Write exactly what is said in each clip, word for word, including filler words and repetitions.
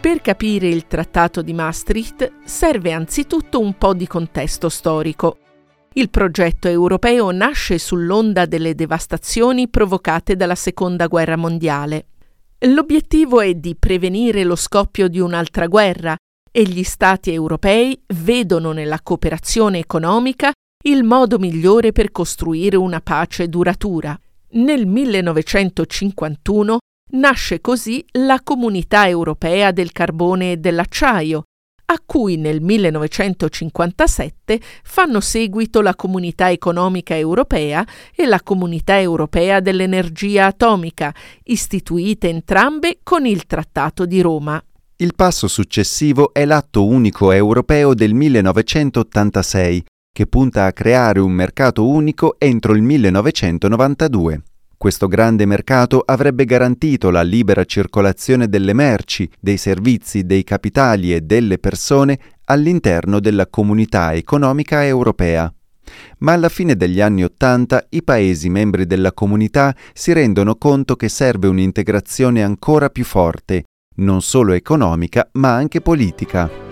Per capire il Trattato di Maastricht serve anzitutto un po' di contesto storico. Il progetto europeo nasce sull'onda delle devastazioni provocate dalla Seconda Guerra Mondiale. L'obiettivo è di prevenire lo scoppio di un'altra guerra e gli Stati europei vedono nella cooperazione economica il modo migliore per costruire una pace duratura. Nel millenovecentocinquantuno nasce così la Comunità Europea del Carbone e dell'Acciaio, a cui nel millenovecentocinquantasette fanno seguito la Comunità Economica Europea e la Comunità Europea dell'Energia Atomica, istituite entrambe con il Trattato di Roma. Il passo successivo è l'Atto Unico Europeo del millenovecentottantasei, che punta a creare un mercato unico entro il millenovecentonovantadue. Questo grande mercato avrebbe garantito la libera circolazione delle merci, dei servizi, dei capitali e delle persone all'interno della Comunità Economica Europea. Ma alla fine degli anni Ottanta i Paesi membri della Comunità si rendono conto che serve un'integrazione ancora più forte, non solo economica ma anche politica.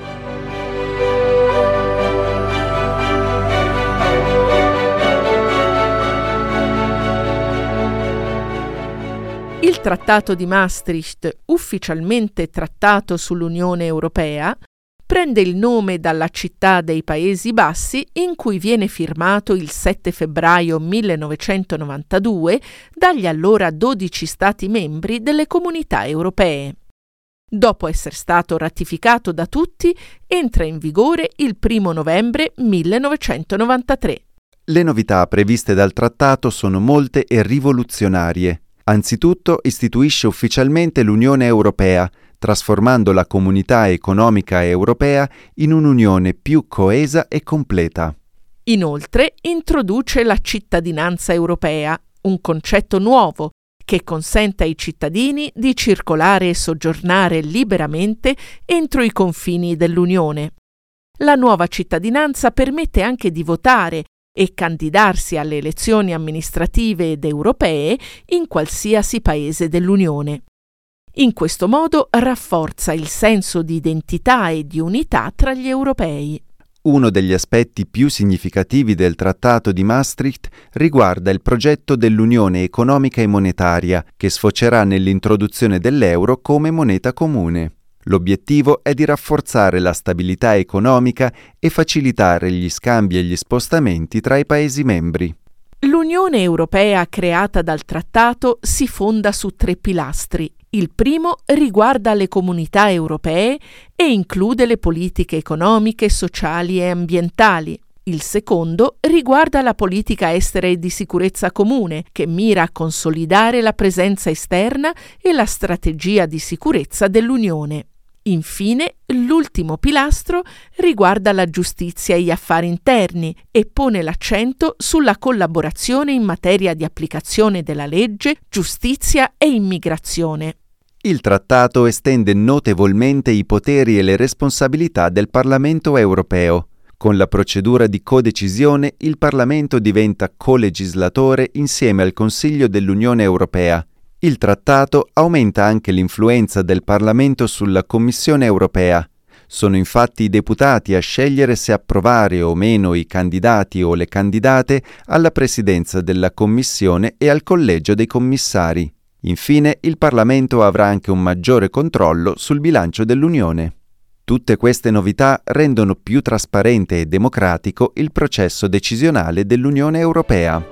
Il Trattato di Maastricht, ufficialmente trattato sull'Unione Europea, prende il nome dalla città dei Paesi Bassi in cui viene firmato il sette febbraio millenovecentonovantadue dagli allora dodici Stati membri delle Comunità Europee. Dopo essere stato ratificato da tutti, entra in vigore il primo novembre millenovecentonovantatré. Le novità previste dal trattato sono molte e rivoluzionarie. Anzitutto istituisce ufficialmente l'Unione Europea, trasformando la Comunità Economica Europea in un'unione più coesa e completa. Inoltre introduce la cittadinanza europea, un concetto nuovo che consente ai cittadini di circolare e soggiornare liberamente entro i confini dell'Unione. La nuova cittadinanza permette anche di votare e candidarsi alle elezioni amministrative ed europee in qualsiasi paese dell'Unione. In questo modo rafforza il senso di identità e di unità tra gli europei. Uno degli aspetti più significativi del Trattato di Maastricht riguarda il progetto dell'Unione economica e monetaria, che sfocerà nell'introduzione dell'euro come moneta comune. L'obiettivo è di rafforzare la stabilità economica e facilitare gli scambi e gli spostamenti tra i Paesi membri. L'Unione Europea creata dal trattato si fonda su tre pilastri. Il primo riguarda le comunità europee e include le politiche economiche, sociali e ambientali. Il secondo riguarda la politica estera e di sicurezza comune, che mira a consolidare la presenza esterna e la strategia di sicurezza dell'Unione. Infine, l'ultimo pilastro riguarda la giustizia e gli affari interni e pone l'accento sulla collaborazione in materia di applicazione della legge, giustizia e immigrazione. Il trattato estende notevolmente i poteri e le responsabilità del Parlamento europeo. Con la procedura di codecisione, il Parlamento diventa colegislatore insieme al Consiglio dell'Unione Europea. Il trattato aumenta anche l'influenza del Parlamento sulla Commissione europea. Sono infatti i deputati a scegliere se approvare o meno i candidati o le candidate alla presidenza della Commissione e al collegio dei commissari. Infine, il Parlamento avrà anche un maggiore controllo sul bilancio dell'Unione. Tutte queste novità rendono più trasparente e democratico il processo decisionale dell'Unione Europea.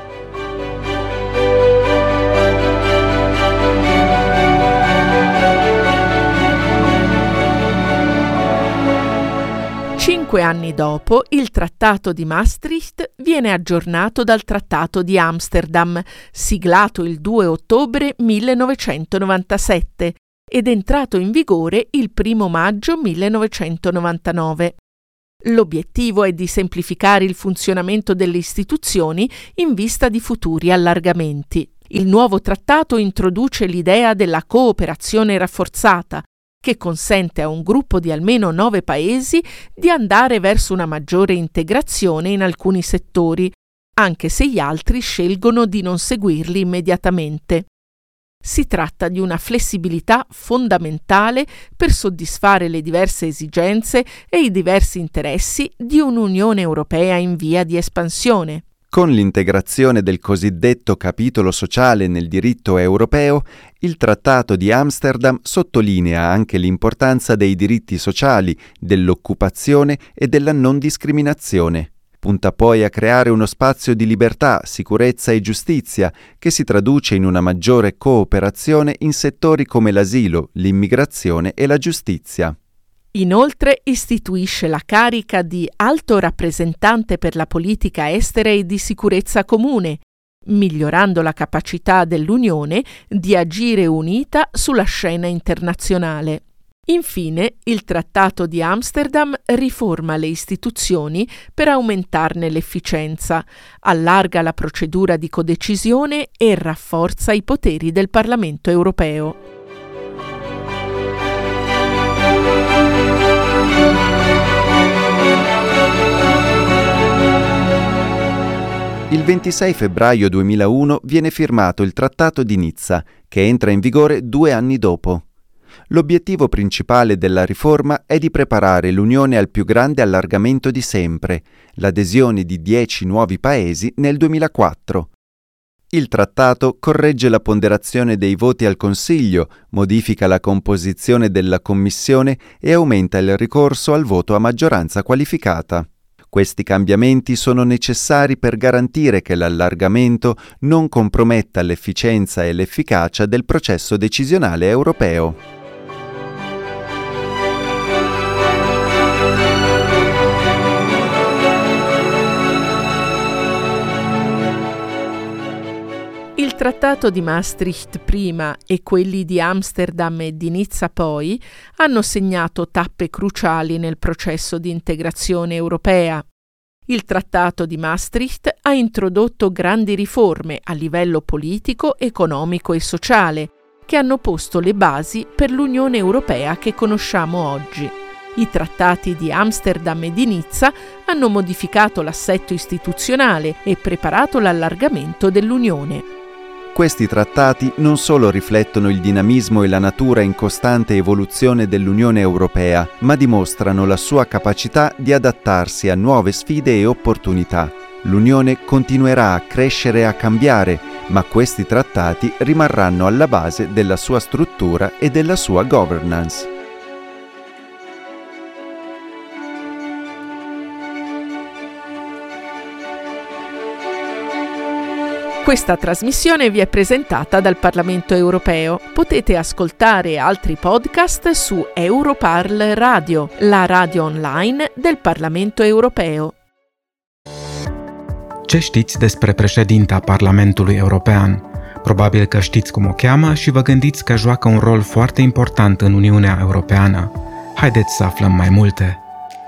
Cinque anni dopo, il Trattato di Maastricht viene aggiornato dal Trattato di Amsterdam, siglato il due ottobre millenovecentonovantasette ed entrato in vigore il primo maggio millenovecentonovantanove. L'obiettivo è di semplificare il funzionamento delle istituzioni in vista di futuri allargamenti. Il nuovo trattato introduce l'idea della cooperazione rafforzata, che consente a un gruppo di almeno nove paesi di andare verso una maggiore integrazione in alcuni settori, anche se gli altri scelgono di non seguirli immediatamente. Si tratta di una flessibilità fondamentale per soddisfare le diverse esigenze e i diversi interessi di un'Unione Europea in via di espansione. Con l'integrazione del cosiddetto capitolo sociale nel diritto europeo, il Trattato di Amsterdam sottolinea anche l'importanza dei diritti sociali, dell'occupazione e della non discriminazione. Punta poi a creare uno spazio di libertà, sicurezza e giustizia che si traduce in una maggiore cooperazione in settori come l'asilo, l'immigrazione e la giustizia. Inoltre istituisce la carica di Alto rappresentante per la politica estera e di sicurezza comune, migliorando la capacità dell'Unione di agire unita sulla scena internazionale. Infine, il Trattato di Amsterdam riforma le istituzioni per aumentarne l'efficienza, allarga la procedura di codecisione e rafforza i poteri del Parlamento europeo. Il ventisei febbraio duemilauno viene firmato il Trattato di Nizza, che entra in vigore due anni dopo. L'obiettivo principale della riforma è di preparare l'Unione al più grande allargamento di sempre, l'adesione di dieci nuovi paesi nel duemilaquattro. Il trattato corregge la ponderazione dei voti al Consiglio, modifica la composizione della Commissione e aumenta il ricorso al voto a maggioranza qualificata. Questi cambiamenti sono necessari per garantire che l'allargamento non comprometta l'efficienza e l'efficacia del processo decisionale europeo. Il Trattato di Maastricht prima e quelli di Amsterdam e di Nizza poi hanno segnato tappe cruciali nel processo di integrazione europea. Il Trattato di Maastricht ha introdotto grandi riforme a livello politico, economico e sociale, che hanno posto le basi per l'Unione Europea che conosciamo oggi. I trattati di Amsterdam e di Nizza hanno modificato l'assetto istituzionale e preparato l'allargamento dell'Unione. Questi trattati non solo riflettono il dinamismo e la natura in costante evoluzione dell'Unione Europea, ma dimostrano la sua capacità di adattarsi a nuove sfide e opportunità. L'Unione continuerà a crescere e a cambiare, ma questi trattati rimarranno alla base della sua struttura e della sua governance. Questa trasmissione vi è presentata dal Parlamento europeo. Potete ascoltare altri podcast su Europarl Radio, la radio online del Parlamento europeo. Ce știți despre președinta Parlamentului European? Probabil că știți cum o cheamă și vă gândiți că joacă un rol foarte important în Uniunea Europeană. Haideți să aflăm mai multe!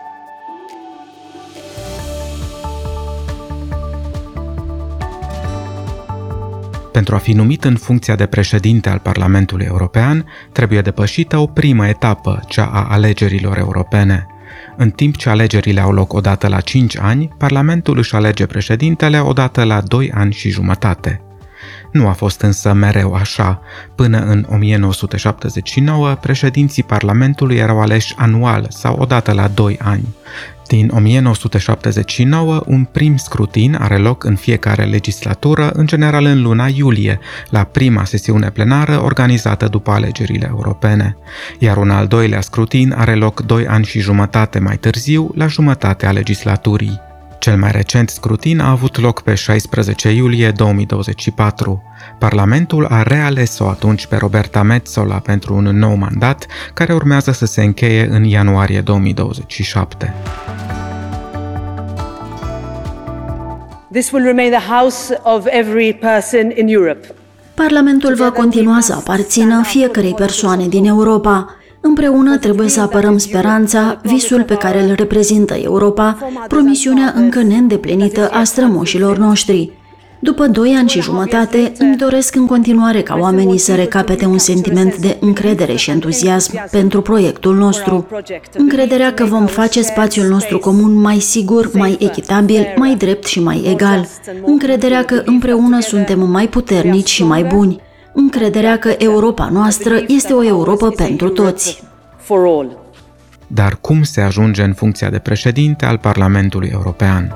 Pentru a fi numit în funcția de președinte al Parlamentului European, trebuie depășită o primă etapă, cea a alegerilor europene. În timp ce alegerile au loc odată la cinci ani, Parlamentul își alege președintele odată la doi ani și jumătate. Nu a fost însă mereu așa. Până în o mie nouă sute șaptezeci și nouă, președinții Parlamentului erau aleși anual sau odată la doi ani. Din o mie nouă sute șaptezeci și nouă, un prim scrutin are loc în fiecare legislatură, în general în luna iulie, la prima sesiune plenară organizată după alegerile europene, iar un al doilea scrutin are loc doi ani și jumătate mai târziu, la jumătatea legislaturii. Cel mai recent scrutin a avut loc pe șaisprezece iulie două mii douăzeci și patru. Parlamentul a reales-o atunci pe Roberta Metsola pentru un nou mandat, care urmează să se încheie în ianuarie două mii douăzeci și șapte. This will remain the house of every person in Europe. Parlamentul va continua să aparțină fiecărei persoane din Europa. Împreună trebuie să apărăm speranța, visul pe care îl reprezintă Europa, promisiunea încă neîndeplinită a strămoșilor noștri. După doi ani și jumătate, îmi doresc în continuare ca oamenii să recapete un sentiment de încredere și entuziasm pentru proiectul nostru. Încrederea că vom face spațiul nostru comun mai sigur, mai echitabil, mai drept și mai egal. Încrederea că împreună suntem mai puternici și mai buni. încrederea că Europa noastră este o Europă pentru toți. Dar cum se ajunge în funcția de președinte al Parlamentului European?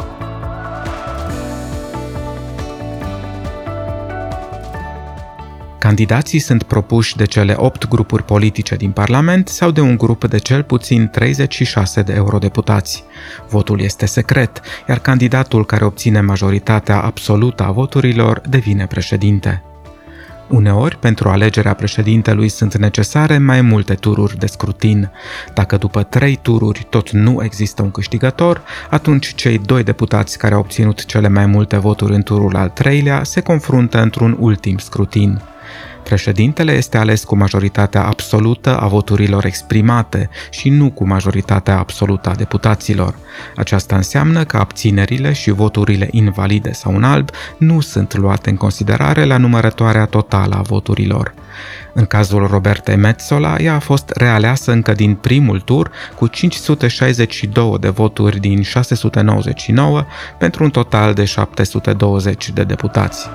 Candidații sunt propuși de cele opt grupuri politice din Parlament sau de un grup de cel puțin treizeci și șase de eurodeputați. Votul este secret, iar candidatul care obține majoritatea absolută a voturilor devine președinte. Uneori, pentru alegerea președintelui sunt necesare mai multe tururi de scrutin. Dacă după trei tururi tot nu există un câștigător, atunci cei doi deputați care au obținut cele mai multe voturi în turul al treilea se confruntă într-un ultim scrutin. Președintele este ales cu majoritatea absolută a voturilor exprimate și nu cu majoritatea absolută a deputaților. Aceasta înseamnă că abținerile și voturile invalide sau în alb nu sunt luate în considerare la numărătoarea totală a voturilor. În cazul Robertei Metsola, ea a fost realeasă încă din primul tur cu cinci sute șaizeci și doi de voturi din șase sute nouăzeci și nouă pentru un total de șapte sute douăzeci de deputați.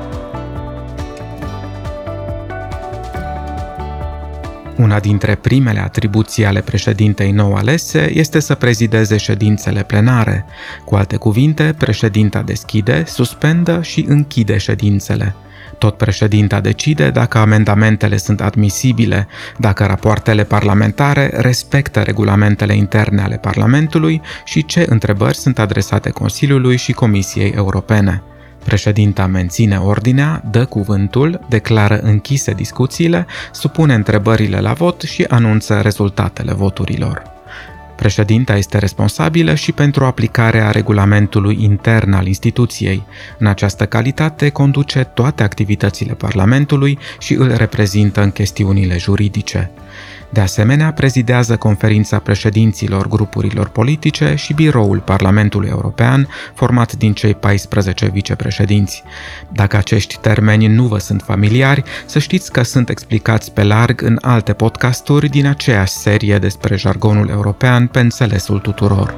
Una dintre primele atribuții ale președintei nou alese este să prezideze ședințele plenare. Cu alte cuvinte, președinta deschide, suspendă și închide ședințele. Tot președinta decide dacă amendamentele sunt admisibile, dacă rapoartele parlamentare respectă regulamentele interne ale Parlamentului și ce întrebări sunt adresate Consiliului și Comisiei Europene. Președinta menține ordinea, dă cuvântul, declară închise discuțiile, supune întrebările la vot și anunță rezultatele voturilor. Președinta este responsabilă și pentru aplicarea regulamentului intern al instituției. În această calitate conduce toate activitățile Parlamentului și îl reprezintă în chestiunile juridice. De asemenea, prezidează conferința președinților grupurilor politice și biroul Parlamentului European, format din cei paisprezece vicepreședinți. Dacă acești termeni nu vă sunt familiari, să știți că sunt explicați pe larg în alte podcasturi din aceeași serie despre jargonul european pe înțelesul tuturor.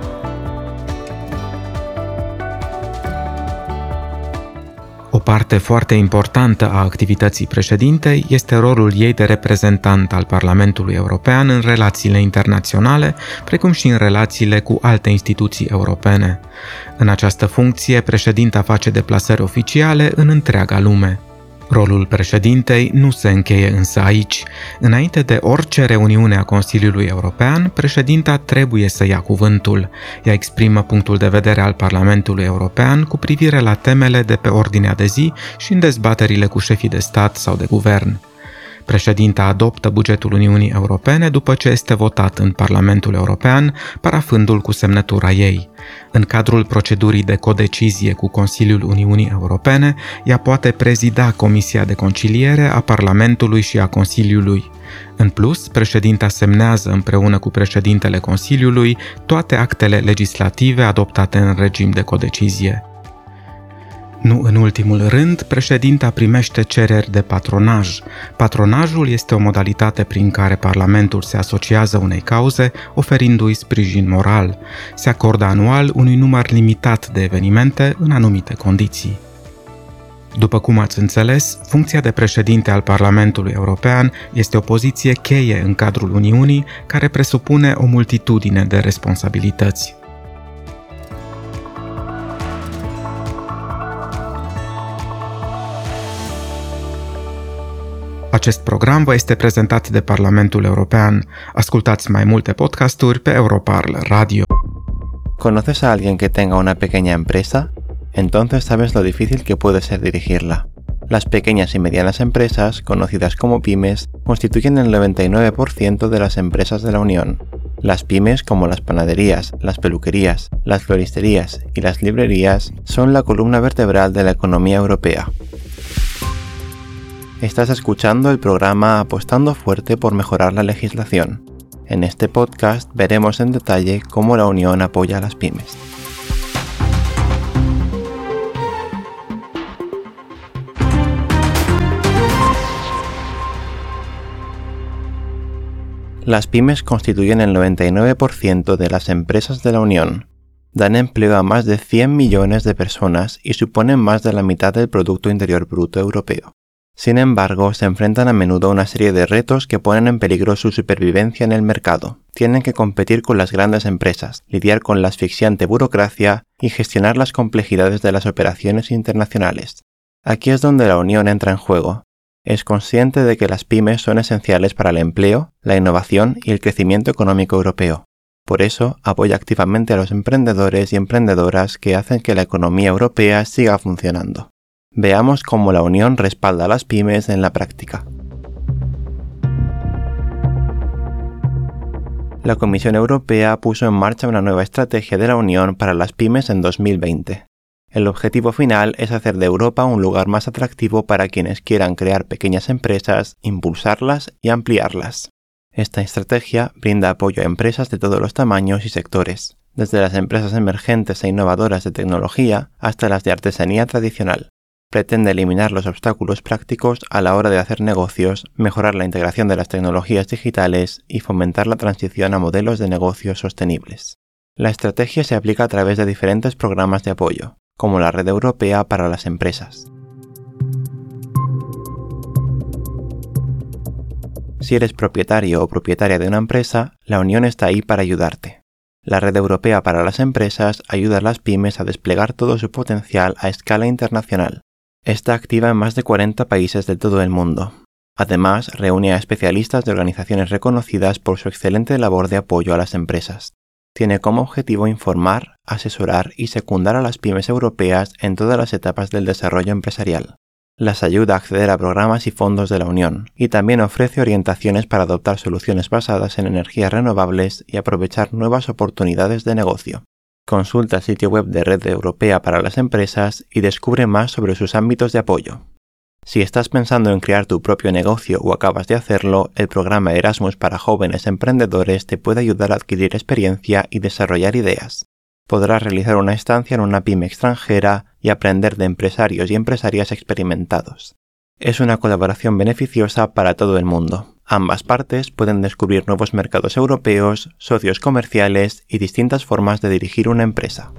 O parte foarte importantă a activității președintei este rolul ei de reprezentant al Parlamentului European în relațiile internaționale, precum și în relațiile cu alte instituții europene. În această funcție, președinta face deplasări oficiale în întreaga lume. Rolul președintei nu se încheie însă aici. Înainte de orice reuniune a Consiliului European, președinta trebuie să ia cuvântul. Ea exprimă punctul de vedere al Parlamentului European cu privire la temele de pe ordinea de zi și în dezbaterile cu șefii de stat sau de guvern. Președinta adoptă bugetul Uniunii Europene după ce este votat în Parlamentul European, parafându-l cu semnătura ei. În cadrul procedurii de codecizie cu Consiliul Uniunii Europene, ea poate prezida Comisia de Conciliere a Parlamentului și a Consiliului. În plus, președinta semnează împreună cu președintele Consiliului toate actele legislative adoptate în regim de codecizie. Nu în ultimul rând, președinta primește cereri de patronaj. Patronajul este o modalitate prin care Parlamentul se asociază unei cauze, oferindu-i sprijin moral. Se acordă anual unui număr limitat de evenimente în anumite condiții. După cum ați înțeles, funcția de președinte al Parlamentului European este o poziție cheie în cadrul Uniunii, care presupune o multitudine de responsabilități. Acest program vă este prezentat de Parlamentul European. Ascultați mai multe podcasturi pe Europarl Radio. ¿Conoces a alguien que tenga una pequeña empresa? Entonces sabes lo difícil que puede ser dirigirla. Las pequeñas y medianas empresas, conocidas como pymes, constituyen el noventa y nueve por ciento de las empresas de la Unión. Las pymes, como las panaderías, las peluquerías, las floristerías y las librerías, son la columna vertebral de la economía europea. Estás escuchando el programa Apostando Fuerte por Mejorar la Legislación. En este podcast veremos en detalle cómo la Unión apoya a las pymes. Las pymes constituyen el noventa y nueve por ciento de las empresas de la Unión. Dan empleo a más de cien millones de personas y suponen más de la mitad del Producto Interior Bruto europeo. Sin embargo, se enfrentan a menudo a una serie de retos que ponen en peligro su supervivencia en el mercado. Tienen que competir con las grandes empresas, lidiar con la asfixiante burocracia y gestionar las complejidades de las operaciones internacionales. Aquí es donde la Unión entra en juego. Es consciente de que las pymes son esenciales para el empleo, la innovación y el crecimiento económico europeo. Por eso, apoya activamente a los emprendedores y emprendedoras que hacen que la economía europea siga funcionando. Veamos cómo la Unión respalda a las pymes en la práctica. La Comisión Europea puso en marcha una nueva estrategia de la Unión para las pymes en dos mil veinte. El objetivo final es hacer de Europa un lugar más atractivo para quienes quieran crear pequeñas empresas, impulsarlas y ampliarlas. Esta estrategia brinda apoyo a empresas de todos los tamaños y sectores, desde las empresas emergentes e innovadoras de tecnología hasta las de artesanía tradicional. Pretende eliminar los obstáculos prácticos a la hora de hacer negocios, mejorar la integración de las tecnologías digitales y fomentar la transición a modelos de negocios sostenibles. La estrategia se aplica a través de diferentes programas de apoyo, como la Red Europea para las Empresas. Si eres propietario o propietaria de una empresa, la Unión está ahí para ayudarte. La Red Europea para las Empresas ayuda a las pymes a desplegar todo su potencial a escala internacional. Está activa en más de cuarenta países de todo el mundo. Además, reúne a especialistas de organizaciones reconocidas por su excelente labor de apoyo a las empresas. Tiene como objetivo informar, asesorar y secundar a las pymes europeas en todas las etapas del desarrollo empresarial. Las ayuda a acceder a programas y fondos de la Unión, y también ofrece orientaciones para adoptar soluciones basadas en energías renovables y aprovechar nuevas oportunidades de negocio. Consulta el sitio web de Red Europea para las Empresas y descubre más sobre sus ámbitos de apoyo. Si estás pensando en crear tu propio negocio o acabas de hacerlo, el programa Erasmus para jóvenes emprendedores te puede ayudar a adquirir experiencia y desarrollar ideas. Podrás realizar una estancia en una pyme extranjera y aprender de empresarios y empresarias experimentados. Es una colaboración beneficiosa para todo el mundo. Ambas partes pueden descubrir nuevos mercados europeos, socios comerciales y distintas formas de dirigir una empresa.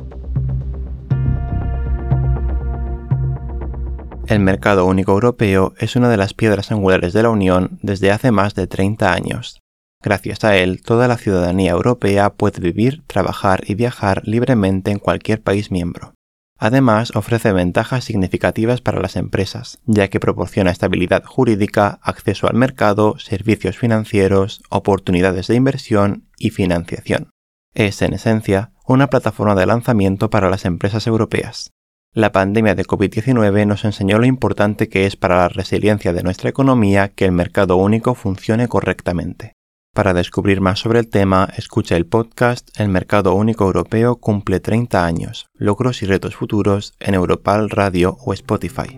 El mercado único europeo es una de las piedras angulares de la Unión desde hace más de treinta años. Gracias a él, toda la ciudadanía europea puede vivir, trabajar y viajar libremente en cualquier país miembro. Además, ofrece ventajas significativas para las empresas, ya que proporciona estabilidad jurídica, acceso al mercado, servicios financieros, oportunidades de inversión y financiación. Es, en esencia, una plataforma de lanzamiento para las empresas europeas. La pandemia de COVID diecinueve nos enseñó lo importante que es para la resiliencia de nuestra economía que el mercado único funcione correctamente. Para descubrir más sobre el tema, escucha el podcast El Mercado Único Europeo cumple treinta años, logros y retos futuros en Europal Radio o Spotify.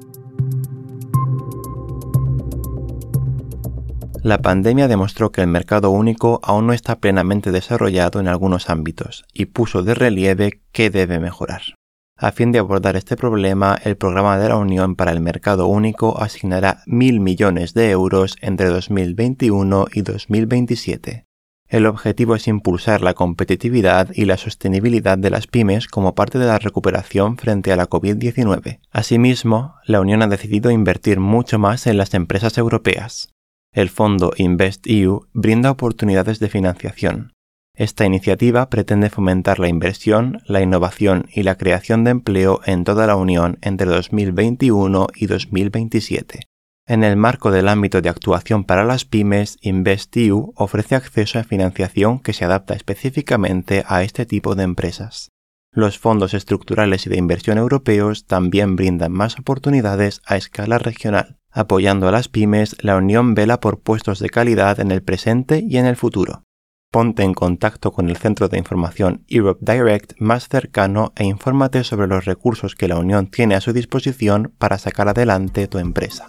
La pandemia demostró que el mercado único aún no está plenamente desarrollado en algunos ámbitos y puso de relieve qué debe mejorar. A fin de abordar este problema, el Programa de la Unión para el Mercado Único asignará mil millones de euros entre dos mil veintiuno y dos mil veintisiete. El objetivo es impulsar la competitividad y la sostenibilidad de las pymes como parte de la recuperación frente a la COVID diecinueve. Asimismo, la Unión ha decidido invertir mucho más en las empresas europeas. El fondo InvestEU brinda oportunidades de financiación. Esta iniciativa pretende fomentar la inversión, la innovación y la creación de empleo en toda la Unión entre dos mil veintiuno y dos mil veintisiete. En el marco del ámbito de actuación para las pymes, InvestEU ofrece acceso a financiación que se adapta específicamente a este tipo de empresas. Los fondos estructurales y de inversión europeos también brindan más oportunidades a escala regional. Apoyando a las pymes, la Unión vela por puestos de calidad en el presente y en el futuro. Ponte en contacto con el centro de información Europe Direct más cercano e infórmate sobre los recursos que la Unión tiene a su disposición para sacar adelante tu empresa.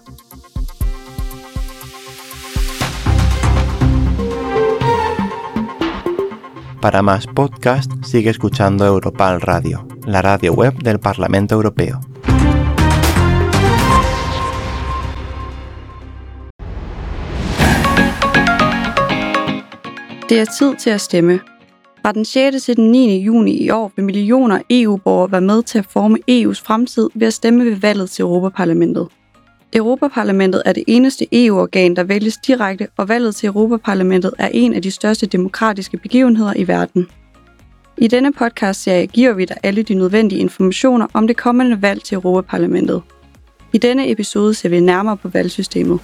Para más podcasts, sigue escuchando Europal Radio, la radio web del Parlamento Europeo. Det er tid til at stemme. Fra den sjette til den niende juni i år vil millioner E U-borgere være med til at forme E U's fremtid ved at stemme ved valget til Europaparlamentet. Europaparlamentet er det eneste E U-organ, der vælges direkte, og valget til Europaparlamentet er en af de største demokratiske begivenheder i verden. I denne podcast-serie giver vi dig alle de nødvendige informationer om det kommende valg til Europaparlamentet. I denne episode ser vi nærmere på valgsystemet.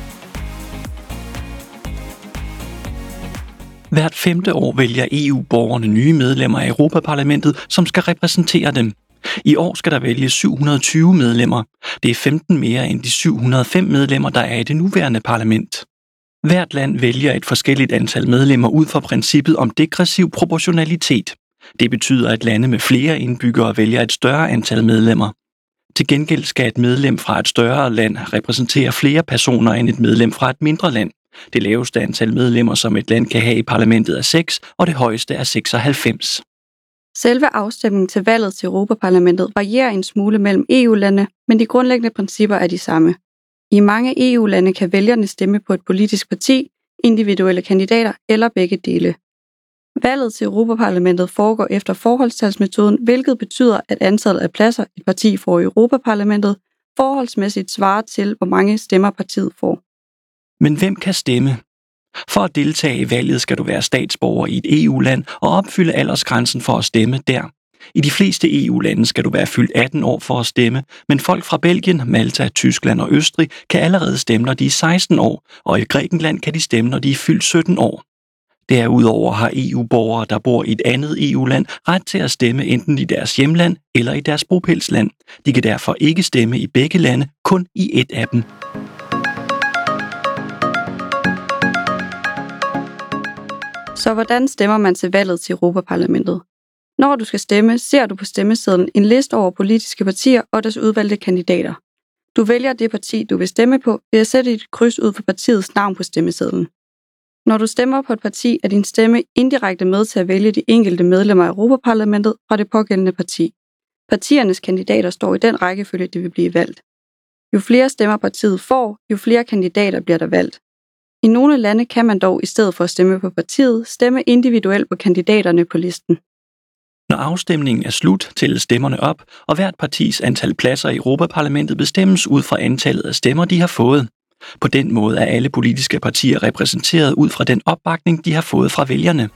Hvert femte år vælger E U-borgerne nye medlemmer af Europaparlamentet, som skal repræsentere dem. I år skal der vælges syv hundrede og tyve medlemmer. Det er femten mere end de syv hundrede og fem medlemmer, der er i det nuværende parlament. Hvert land vælger et forskelligt antal medlemmer ud fra princippet om degressiv proportionalitet. Det betyder, at lande med flere indbyggere vælger et større antal medlemmer. Til gengæld skal et medlem fra et større land repræsentere flere personer end et medlem fra et mindre land. Det laveste antal medlemmer, som et land kan have i parlamentet, er seks, og det højeste er seksoghalvfems. Selve afstemningen til valget til Europaparlamentet varierer en smule mellem E U-lande, men de grundlæggende principper er de samme. I mange E U-lande kan vælgerne stemme på et politisk parti, individuelle kandidater eller begge dele. Valget til Europaparlamentet foregår efter forholdstalsmetoden, hvilket betyder, at antallet af pladser, et parti får i Europaparlamentet, forholdsmæssigt svarer til, hvor mange stemmer partiet får. Men hvem kan stemme? For at deltage i valget skal du være statsborger i et E U-land og opfylde aldersgrænsen for at stemme der. I de fleste E U-lande skal du være fyldt atten år for at stemme, men folk fra Belgien, Malta, Tyskland og Østrig kan allerede stemme, når de er seksten år, og i Grækenland kan de stemme, når de er fyldt sytten år. Derudover har E U-borgere, der bor i et andet E U-land, ret til at stemme enten i deres hjemland eller i deres bopælsland. De kan derfor ikke stemme i begge lande, kun i et af dem. Så hvordan stemmer man til valget til Europaparlamentet? Når du skal stemme, ser du på stemmesedlen en liste over politiske partier og deres udvalgte kandidater. Du vælger det parti, du vil stemme på, ved at sætte et kryds ud for partiets navn på stemmesedlen. Når du stemmer på et parti, er din stemme indirekte med til at vælge de enkelte medlemmer af Europaparlamentet fra det pågældende parti. Partiernes kandidater står i den rækkefølge, de vil blive valgt. Jo flere stemmer partiet får, jo flere kandidater bliver der valgt. I nogle lande kan man dog i stedet for at stemme på partiet, stemme individuelt på kandidaterne på listen. Når afstemningen er slut, tælles stemmerne op, og hvert partis antal pladser i Europaparlamentet bestemmes ud fra antallet af stemmer, de har fået. På den måde er alle politiske partier repræsenteret ud fra den opbakning, de har fået fra vælgerne.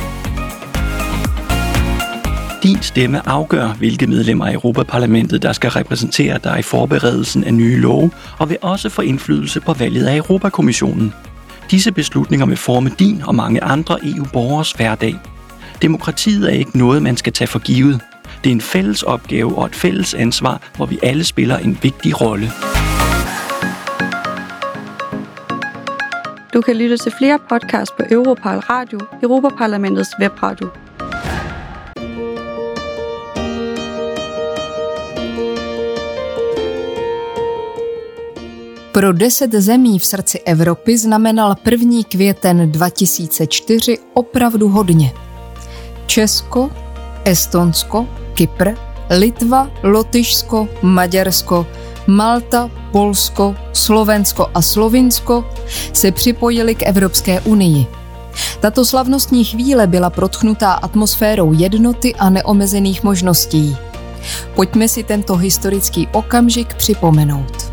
Din stemme afgør, hvilke medlemmer af Europaparlamentet, der skal repræsentere dig i forberedelsen af nye love, og vil også få indflydelse på valget af Europakommissionen. Disse beslutninger vil forme din og mange andre E U-borgeres hverdag. Demokratiet er ikke noget, man skal tage for givet. Det er en fælles opgave og et fælles ansvar, hvor vi alle spiller en vigtig rolle. Du kan lytte til flere podcasts på Europal Radio, Europaparlamentets webradio. Pro deset zemí v srdci Evropy znamenal první květen dva tisíce čtyři opravdu hodně. Česko, Estonsko, Kypr, Litva, Lotyšsko, Maďarsko, Malta, Polsko, Slovensko a Slovinsko se připojili k Evropské unii. Tato slavnostní chvíle byla protchnutá atmosférou jednoty a neomezených možností. Pojďme si tento historický okamžik připomenout.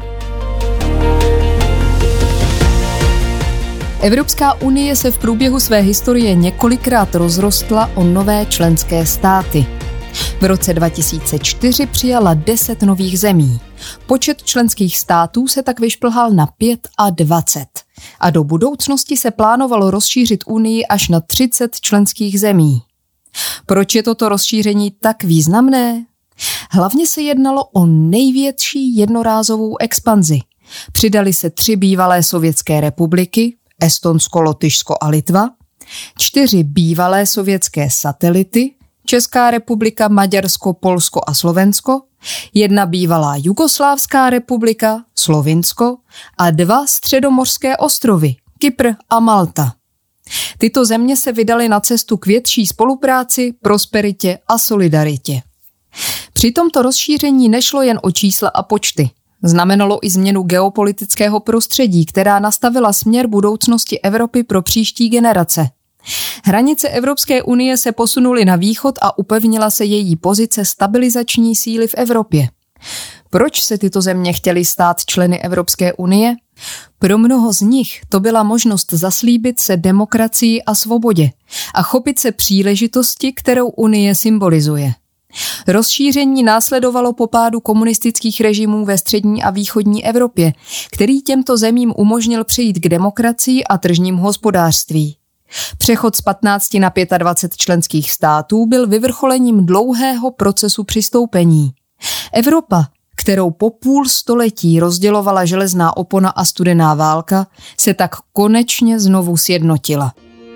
Evropská unie se v průběhu své historie několikrát rozrostla o nové členské státy. V roce dva tisíce čtyři přijala deset nových zemí. Počet členských států se tak vyšplhal na dvacet pět a do budoucnosti se plánovalo rozšířit unii až na třicet členských zemí. Proč je toto rozšíření tak významné? Hlavně se jednalo o největší jednorázovou expanzi. Přidali se tři bývalé sovětské republiky, Estonsko, Lotyšsko a Litva, čtyři bývalé sovětské satelity, Česká republika, Maďarsko, Polsko a Slovensko, jedna bývalá Jugoslávská republika, Slovinsko a dva středomořské ostrovy, Kypr a Malta. Tyto země se vydaly na cestu k větší spolupráci, prosperitě a solidaritě. Při tomto rozšíření nešlo jen o čísla a počty. Znamenalo i změnu geopolitického prostředí, která nastavila směr budoucnosti Evropy pro příští generace. Hranice Evropské unie se posunuly na východ a upevnila se její pozice stabilizační síly v Evropě. Proč se tyto země chtěly stát členy Evropské unie? Pro mnoho z nich to byla možnost zaslíbit se demokracii a svobodě a chopit se příležitosti, kterou Unie symbolizuje. Rozšíření následovalo po pádu komunistických režimů ve střední a východní Evropě, který těmto zemím umožnil přejít k demokracii a tržnímu hospodářství. Přechod z patnácti na dvacet pět členských států byl vyvrcholením dlouhého procesu přistoupení. Evropa, kterou po půl století rozdělovala železná opona a studená válka, se tak konečně znovu sjednotila.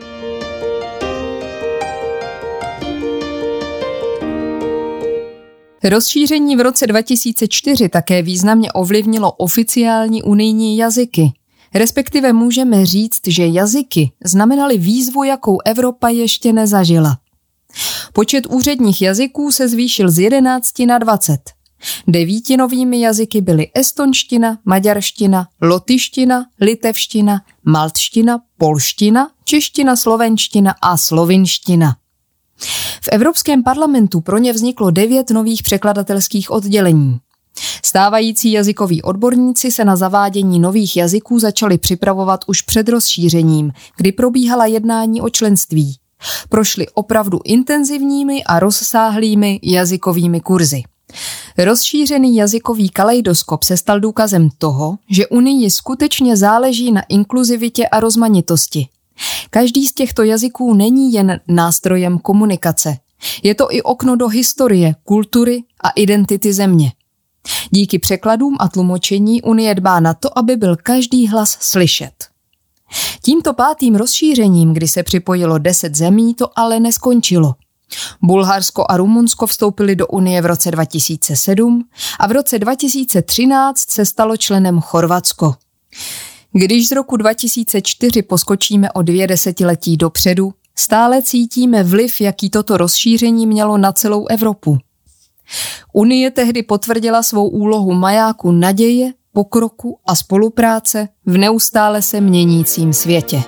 Rozšíření v roce dva tisíce čtyři také významně ovlivnilo oficiální unijní jazyky. Respektive můžeme říct, že jazyky znamenaly výzvu, jakou Evropa ještě nezažila. Počet úředních jazyků se zvýšil z jedenácti na dvacet. Devítinovými jazyky byly estonština, maďarština, lotyština, litevština, maltština, polština, čeština, slovenština a slovinština. V Evropském parlamentu pro ně vzniklo devět nových překladatelských oddělení. Stávající jazykoví odborníci se na zavádění nových jazyků začali připravovat už před rozšířením, kdy probíhala jednání o členství. Prošli opravdu intenzivními a rozsáhlými jazykovými kurzy. Rozšířený jazykový kaleidoskop se stal důkazem toho, že Unii skutečně záleží na inkluzivitě a rozmanitosti. Každý z těchto jazyků není jen nástrojem komunikace. Je to i okno do historie, kultury a identity země. Díky překladům a tlumočení Unie dbá na to, aby byl každý hlas slyšet. Tímto pátým rozšířením, kdy se připojilo deset zemí, to ale neskončilo. Bulharsko a Rumunsko vstoupili do Unie v roce dva tisíce sedm a v roce dva tisíce třináct se stalo členem Chorvatsko. Když z roku dva tisíce čtyři poskočíme o dvě desetiletí dopředu, stále cítíme vliv, jaký toto rozšíření mělo na celou Evropu. Unie tehdy potvrdila svou úlohu majáku naděje, pokroku a spolupráce v neustále se měnícím světě.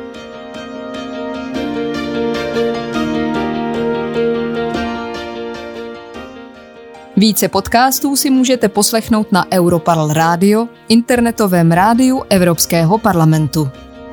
Více podcastů si můžete poslechnout na Europarl Radio, internetovém rádiu Evropského parlamentu.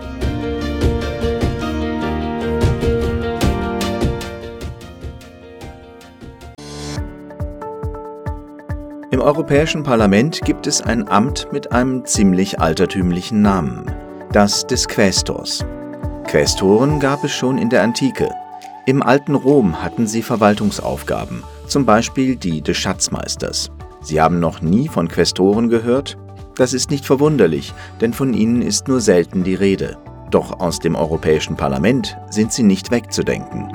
Im Europäischen Parlament gibt es ein Amt mit einem ziemlich altertümlichen Namen, das des Quästors. Quästoren gab es schon in der Antike. Im alten Rom hatten sie Verwaltungsaufgaben, zum Beispiel die des Schatzmeisters. Sie haben noch nie von Quästoren gehört? Das ist nicht verwunderlich, denn von ihnen ist nur selten die Rede. Doch aus dem Europäischen Parlament sind sie nicht wegzudenken.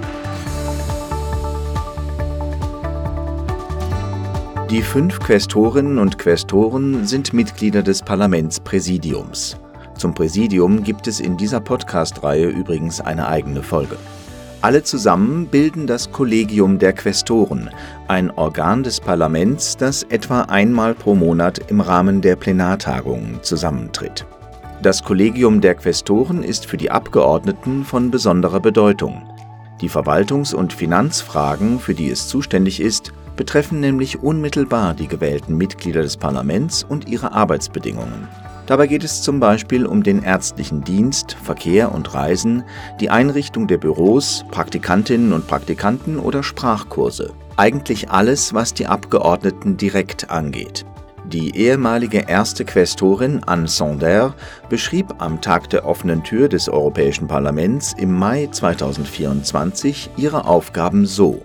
Die fünf Quästorinnen und Quästoren sind Mitglieder des Parlamentspräsidiums. Zum Präsidium gibt es in dieser Podcast-Reihe übrigens eine eigene Folge. Alle zusammen bilden das Kollegium der Quästoren, ein Organ des Parlaments, das etwa einmal pro Monat im Rahmen der Plenartagungen zusammentritt. Das Kollegium der Quästoren ist für die Abgeordneten von besonderer Bedeutung. Die Verwaltungs- und Finanzfragen, für die es zuständig ist, betreffen nämlich unmittelbar die gewählten Mitglieder des Parlaments und ihre Arbeitsbedingungen. Dabei geht es zum Beispiel um den ärztlichen Dienst, Verkehr und Reisen, die Einrichtung der Büros, Praktikantinnen und Praktikanten oder Sprachkurse. Eigentlich alles, was die Abgeordneten direkt angeht. Die ehemalige erste Quästorin Anne Sander beschrieb am Tag der offenen Tür des Europäischen Parlaments im Mai zweitausendvierundzwanzig ihre Aufgaben so.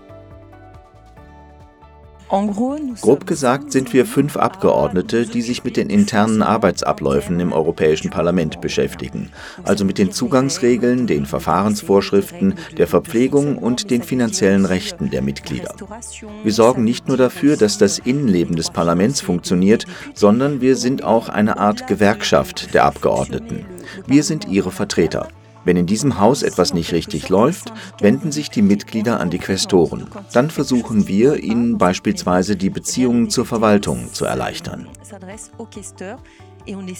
Grob gesagt sind wir fünf Abgeordnete, die sich mit den internen Arbeitsabläufen im Europäischen Parlament beschäftigen, also mit den Zugangsregeln, den Verfahrensvorschriften, der Verpflegung und den finanziellen Rechten der Mitglieder. Wir sorgen nicht nur dafür, dass das Innenleben des Parlaments funktioniert, sondern wir sind auch eine Art Gewerkschaft der Abgeordneten. Wir sind ihre Vertreter. Wenn in diesem Haus etwas nicht richtig läuft, wenden sich die Mitglieder an die Quästoren. Dann versuchen wir, ihnen beispielsweise die Beziehungen zur Verwaltung zu erleichtern.